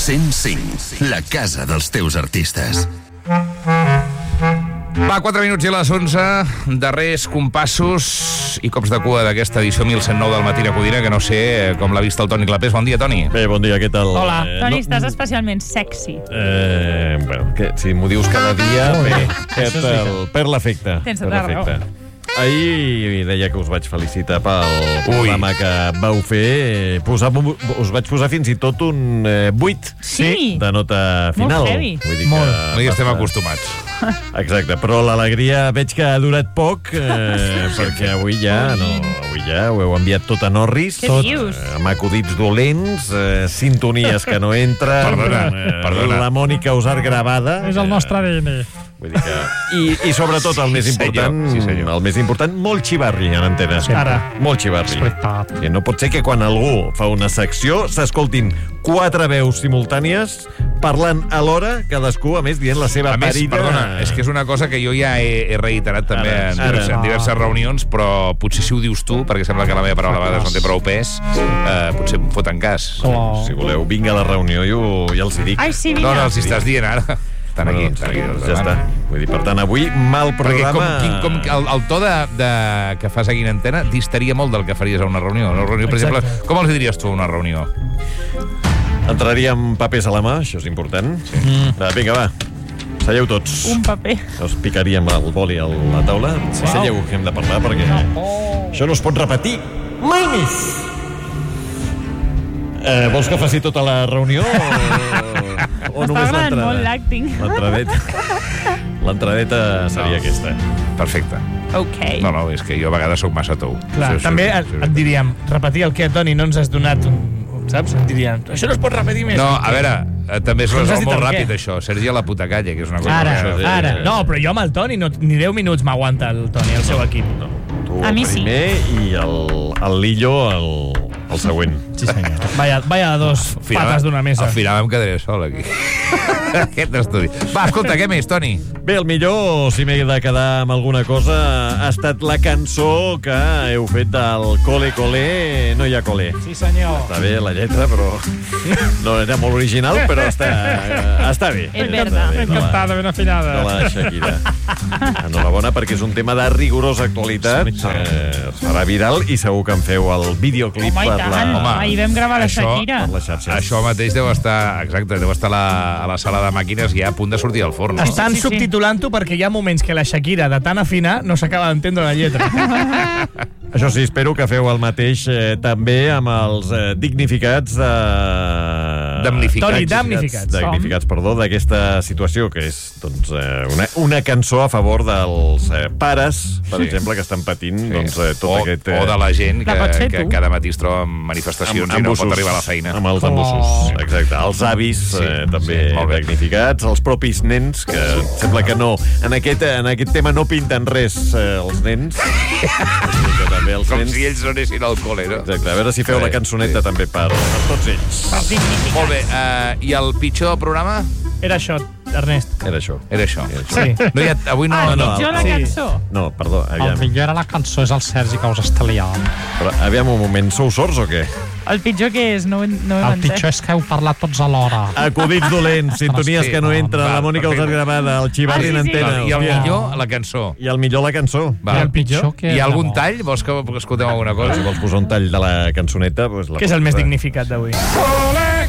105, la casa dels teus artistes. Va, 4 minuts i a les 11, darrers compassos i cops de cua d'aquesta edició 1109 del Matí Codina, que no sé com l'ha vist el Toni Clapés. Bon dia, Toni. Bé, bon dia, què tal? Hola. Toni, estàs especialment sexy. Bueno, si m'ho dius cada dia, per l'efecte. Tens tota raó. Ahir deia que us vaig felicitar pel programa que vau fer. Us vaig posar fins i tot un 8 de nota final. Molt heavy. Vull dir que No hi estem acostumats. Exacte, però l'alegria veig que ha durat poc, perquè avui ja ho heu enviat tot a Norris, Què dius? amb acudits dolents, sintonies que no entren, Perdona. la Mònica Usar gravada. És el nostre ADN. Vull dir que... I sobretot el més important, molt xivarri en antena. Ara. Molt xivarri. Veritat. I no pot ser que quan algú fa una secció s'escoltin 4 veus simultànies parlant alhora, cadascú, a més, dient la seva A més, parida. perdona, és que és una cosa que jo ja he reiterat també en diverses reunions, però potser si ho dius tu, perquè sembla que la meva paraula a vegades no té prou pes, potser em foten cas. Si voleu, vinga a la reunió i els hi dic. Ai, sí, No, mira. els hi estàs dient ara. Estan aquí. Ja està. Vull dir, per tant, avui, mal Perquè programa... el to que fas aquí en antena distaria molt del que faries a una reunió. Una reunió, per exemple, com els diries tu a una reunió? Entraríem papers a la mà, això és important. Vinga, va. Seieu tots. Un paper. Us picaríem el boli a la taula. Seieu, que hem de parlar, perquè això no es pot repetir mai més. Vols que faci tota la reunió o només agradant l'entrada? molt l'acting. L'entradeta seria aquesta. Perfecte. Ok. No, és que jo a vegades sóc massa tou. Clar, també et diríem, repetir el que, Toni, no ens has donat saps? Et diríem, això no es pot repetir més. No, a veure, també es No ens has resol dit molt el ràpid, què. això. Sergi a la puta calle, que és una cosa... Ara. No, però jo amb el Toni, ni 10 minuts m'aguanta el Toni, el seu equip. Tu A el mi sí. primer i el Lillo el següent. Sí, senyor. Vaya dos pates d'una mesa. Al final em quedaré sol, aquí. Aquest estudi. Va, escolta, què més, Toni? Bé, el millor, si m'he de quedar amb alguna cosa, ha estat la cançó que heu fet del Cole Cole, no hi ha cole. Sí, senyor. Està bé la lletra, però no era molt original, però està bé. És verda. Ben cantada, ben afinada. De la Shakira. Enhorabona, perquè és un tema de rigorosa actualitat. Es farà viral i segur que en feu el videoclip Home, i tant. Ahir vam gravar la Shakira. per les xarxes. Això mateix deu estar a la sala de màquines ja a punt de sortir al forn. Estan Sí. subtitulant-ho perquè hi ha moments que la Shakira, de tan afinar, no s'acaba d'entendre la lletra. Això sí, espero que feu el mateix també amb els dignificats Damnificats. Toni, damnificats. Damnificats, perdó, d'aquesta situació, que és doncs, una cançó a favor dels pares, per exemple, que estan patint tot aquest... O de la gent La pots fer que tu. cada matí es troba en manifestacions i no pot arribar a la feina. Amb els embussos, exacte. Els avis també molt bé. damnificats, els propis nens, que sembla que no... En aquest tema no pinten res els nens. Que també els Com nens... si ells no anessin al col·le, no? Exacte, a veure si feu la cançoneta també per tots ells. Molt bé, i el pitjor programa? Era això, Ernest. Era això. Era això. Sí. No hi ha, avui no... Ah, no, pitjor la sí. cançó. No, perdó, El aviam. millor era la cançó, és el Sergi que us està liant. Però, aviam un moment, sou sords o què? El pitjor que és, no ho El hem pitjor és que heu parlat tots alhora. Acudits dolents, sintonies que no entren, Va, la Mònica perfecte. Usar gravada, el xivarri en Ah, sí, sí. antena. I el hòstia. millor, la cançó. I el millor, la cançó. Va. I el pitjor que... Hi ha algun tall? Vols que escoltem alguna cosa? Si vols posar un tall de la cançoneta... Doncs Què és el més dignificat d'avui?